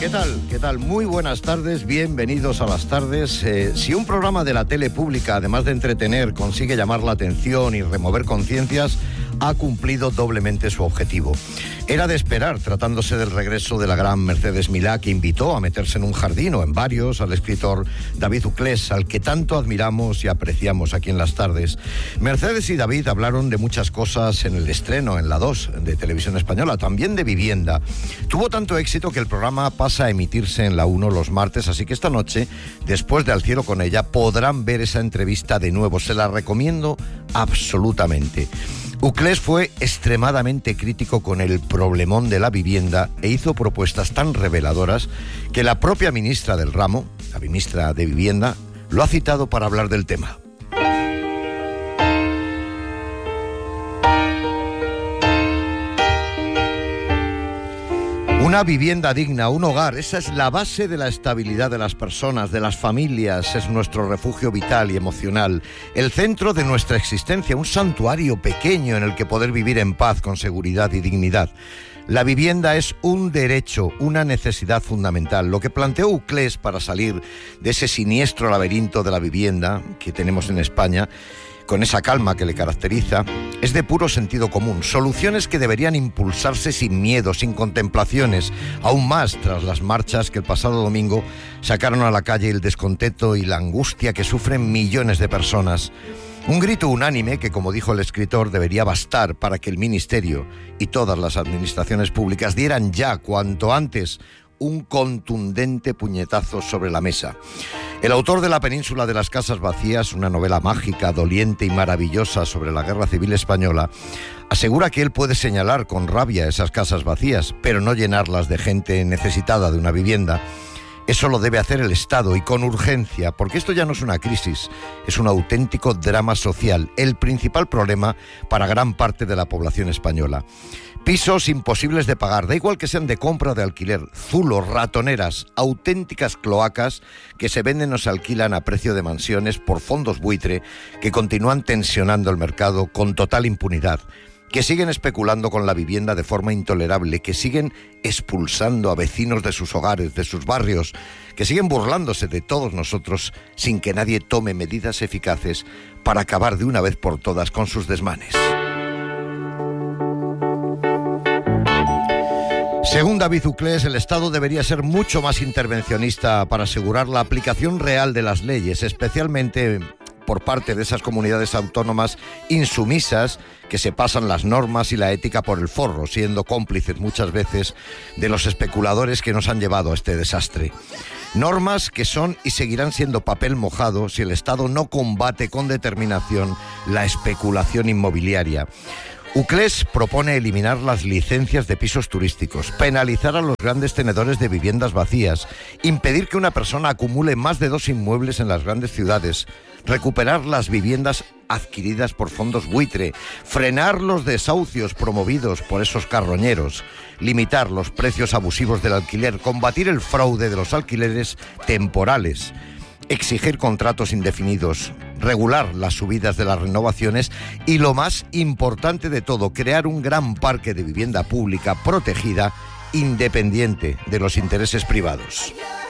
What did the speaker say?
¿Qué tal? ¿Qué tal? Muy buenas tardes, bienvenidos a las tardes. Si un programa de la tele pública, además de entretener, consigue llamar la atención y remover conciencias, ha cumplido doblemente su objetivo. Era de esperar, tratándose del regreso de la gran Mercedes Milá, que invitó a meterse en un jardín o en varios al escritor David Uclés, al que tanto admiramos y apreciamos aquí en las tardes. Mercedes y David hablaron de muchas cosas en el estreno, en la 2 de Televisión Española, también de vivienda. Tuvo tanto éxito que el programa pasa a emitirse en la 1 los martes, así que esta noche, después de Al cielo con ella, podrán ver esa entrevista de nuevo. Se la recomiendo absolutamente. Uclés fue extremadamente crítico con el problemón de la vivienda e hizo propuestas tan reveladoras que la propia ministra del ramo, la ministra de Vivienda, lo ha citado para hablar del tema. Una vivienda digna, un hogar, esa es la base de la estabilidad de las personas, de las familias, es nuestro refugio vital y emocional, el centro de nuestra existencia, un santuario pequeño en el que poder vivir en paz, con seguridad y dignidad. La vivienda es un derecho, una necesidad fundamental. Lo que planteó Uclés para salir de ese siniestro laberinto de la vivienda que tenemos en España, con esa calma que le caracteriza, es de puro sentido común. Soluciones que deberían impulsarse sin miedo, sin contemplaciones, aún más tras las marchas que el pasado domingo sacaron a la calle el descontento y la angustia que sufren millones de personas. Un grito unánime que, como dijo el escritor, debería bastar para que el Ministerio y todas las administraciones públicas dieran ya, cuanto antes, un contundente puñetazo sobre la mesa. El autor de La península de las casas vacías, una novela mágica, doliente y maravillosa sobre la Guerra Civil Española, asegura que él puede señalar con rabia esas casas vacías, pero no llenarlas de gente necesitada de una vivienda. Eso lo debe hacer el Estado y con urgencia, porque esto ya no es una crisis, es un auténtico drama social, el principal problema para gran parte de la población española. Pisos imposibles de pagar, da igual que sean de compra o de alquiler, zulos, ratoneras, auténticas cloacas que se venden o se alquilan a precio de mansiones por fondos buitre que continúan tensionando el mercado con total impunidad, que siguen especulando con la vivienda de forma intolerable, que siguen expulsando a vecinos de sus hogares, de sus barrios, que siguen burlándose de todos nosotros sin que nadie tome medidas eficaces para acabar de una vez por todas con sus desmanes. Según David Uclés, el Estado debería ser mucho más intervencionista para asegurar la aplicación real de las leyes, especialmente por parte de esas comunidades autónomas insumisas que se pasan las normas y la ética por el forro, siendo cómplices muchas veces de los especuladores que nos han llevado a este desastre. Normas que son y seguirán siendo papel mojado si el Estado no combate con determinación la especulación inmobiliaria. Uclés propone eliminar las licencias de pisos turísticos, penalizar a los grandes tenedores de viviendas vacías, impedir que una persona acumule más de 2 inmuebles en las grandes ciudades, recuperar las viviendas adquiridas por fondos buitre, frenar los desahucios promovidos por esos carroñeros, limitar los precios abusivos del alquiler, combatir el fraude de los alquileres temporales, exigir contratos indefinidos, regular las subidas de las renovaciones y, lo más importante de todo, crear un gran parque de vivienda pública protegida, independiente de los intereses privados.